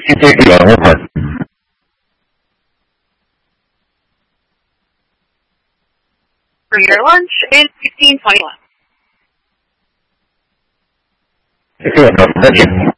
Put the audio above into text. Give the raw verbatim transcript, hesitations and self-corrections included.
C J P on one part. For your lunch is fifteen twenty-one. Thank you.